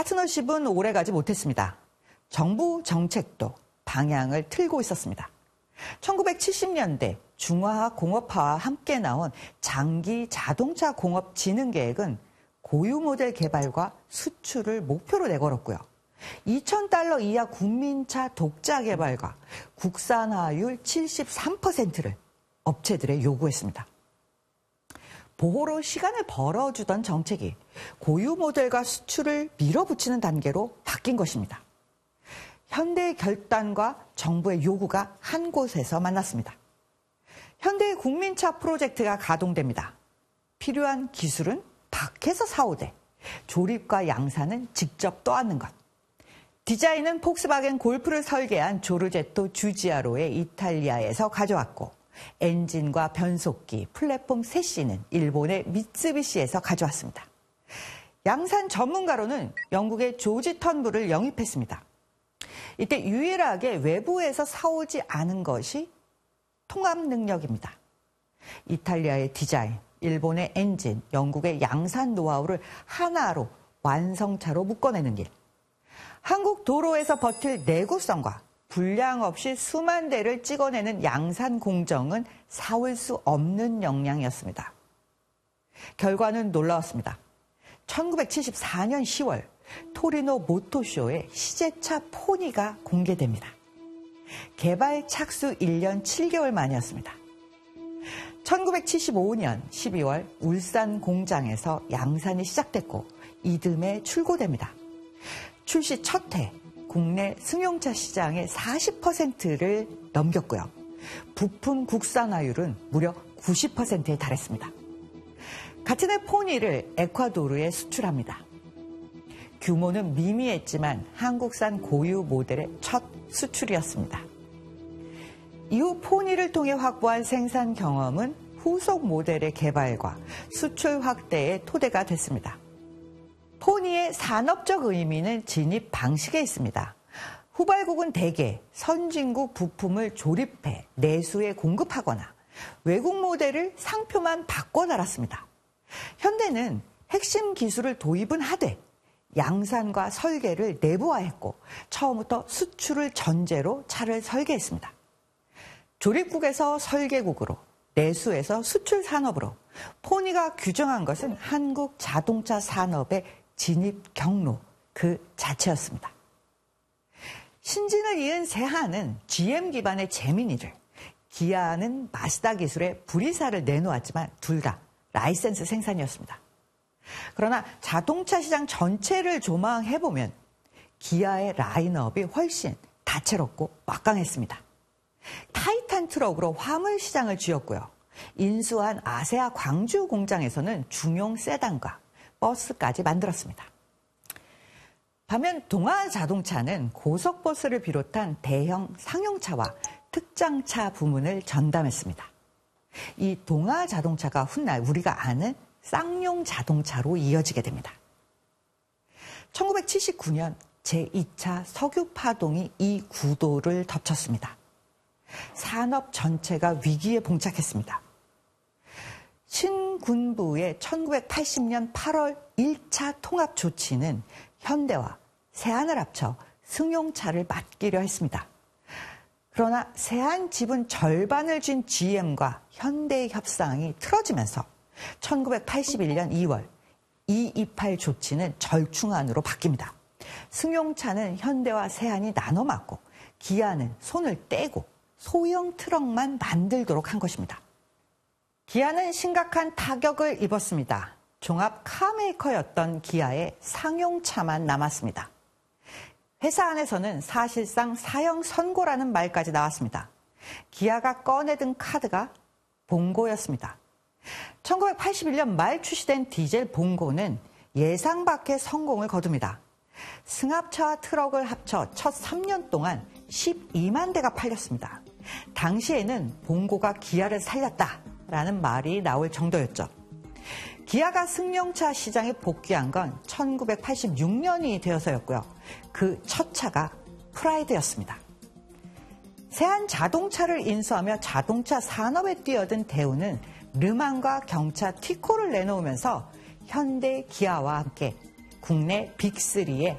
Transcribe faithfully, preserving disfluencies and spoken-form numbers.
파트너십은 오래가지 못했습니다. 정부 정책도 방향을 틀고 있었습니다. 천구백칠십 년대 중화학 공업화와 함께 나온 장기 자동차 공업 진흥 계획은 고유 모델 개발과 수출을 목표로 내걸었고요. 이천 달러 이하 국민차 독자 개발과 국산화율 칠십삼 퍼센트를 업체들에 요구했습니다. 보호로 시간을 벌어주던 정책이 고유 모델과 수출을 밀어붙이는 단계로 바뀐 것입니다. 현대의 결단과 정부의 요구가 한 곳에서 만났습니다. 현대의 국민차 프로젝트가 가동됩니다. 필요한 기술은 밖에서 사오되 조립과 양산은 직접 떠안는 것. 디자인은 폭스바겐 골프를 설계한 조르제토 주지아로의 이탈리아에서 가져왔고 엔진과 변속기, 플랫폼 셋시는 일본의 미쓰비시에서 가져왔습니다. 양산 전문가로는 영국의 조지 턴블을 영입했습니다. 이때 유일하게 외부에서 사오지 않은 것이 통합 능력입니다. 이탈리아의 디자인, 일본의 엔진, 영국의 양산 노하우를 하나로 완성차로 묶어내는 일. 한국 도로에서 버틸 내구성과 불량 없이 수만 대를 찍어내는 양산 공정은 사올 수 없는 역량이었습니다. 결과는 놀라웠습니다. 천구백칠십사 년 시월 토리노 모토쇼에 시제차 포니가 공개됩니다. 개발 착수 일 년 칠 개월 만이었습니다. 천구백칠십오 년 십이월 울산 공장에서 양산이 시작됐고 이듬해 출고됩니다. 출시 첫 해 국내 승용차 시장의 사십 퍼센트를 넘겼고요. 부품 국산화율은 무려 구십 퍼센트에 달했습니다. 같은 해 포니를 에콰도르에 수출합니다. 규모는 미미했지만 한국산 고유 모델의 첫 수출이었습니다. 이후 포니를 통해 확보한 생산 경험은 후속 모델의 개발과 수출 확대의 토대가 됐습니다. 포니의 산업적 의미는 진입 방식에 있습니다. 후발국은 대개 선진국 부품을 조립해 내수에 공급하거나 외국 모델을 상표만 바꿔 달았습니다. 현대는 핵심 기술을 도입은 하되 양산과 설계를 내부화했고 처음부터 수출을 전제로 차를 설계했습니다. 조립국에서 설계국으로, 내수에서 수출 산업으로 포니가 규정한 것은 한국 자동차 산업의 진입 경로 그 자체였습니다. 신진을 이은 세한은 지엠 기반의 제미니를, 기아는 마스다 기술의 브리사를 내놓았지만 둘 다 라이센스 생산이었습니다. 그러나 자동차 시장 전체를 조망해보면 기아의 라인업이 훨씬 다채롭고 막강했습니다. 타이탄 트럭으로 화물 시장을 쥐었고요. 인수한 아세아 광주 공장에서는 중용 세단과 버스까지 만들었습니다. 반면 동아 자동차는 고속버스를 비롯한 대형 상용차와 특장차 부문을 전담했습니다. 이 동아 자동차가 훗날 우리가 아는 쌍용 자동차로 이어지게 됩니다. 천구백칠십구 년 제이 차 석유 파동이 이 구도를 덮쳤습니다. 산업 전체가 위기에 봉착했습니다. 신군부의 천구백팔십 년 팔월 일 차 통합 조치는 현대와 세한을 합쳐 승용차를 맡기려 했습니다. 그러나 세한 지분 절반을 쥔 지엠과 현대의 협상이 틀어지면서 천구백팔십일 년 이월 이이팔 조치는 절충안으로 바뀝니다. 승용차는 현대와 세한이 나눠 맡고 기아는 손을 떼고 소형 트럭만 만들도록 한 것입니다. 기아는 심각한 타격을 입었습니다. 종합 카메이커였던 기아의 상용차만 남았습니다. 회사 안에서는 사실상 사형 선고라는 말까지 나왔습니다. 기아가 꺼내든 카드가 봉고였습니다. 천구백팔십일 년 말 출시된 디젤 봉고는 예상 밖의 성공을 거둡니다. 승합차와 트럭을 합쳐 첫 삼 년 동안 십이만 대가 팔렸습니다. 당시에는 봉고가 기아를 살렸다라는 말이 나올 정도였죠. 기아가 승용차 시장에 복귀한 건 천구백팔십육 년이 되어서였고요. 그 첫 차가 프라이드였습니다. 세한 자동차를 인수하며 자동차 산업에 뛰어든 대우는 르망과 경차 티코를 내놓으면서 현대 기아와 함께 국내 빅삼의